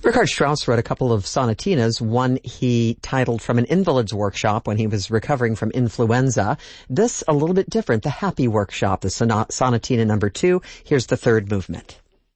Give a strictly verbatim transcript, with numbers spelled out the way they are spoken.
Richard Strauss wrote a couple of sonatinas. One he titled From an Invalid's Workshop when he was recovering from influenza. This a little bit different, the Happy Workshop, the sonat- sonatina number two. Here's the third movement.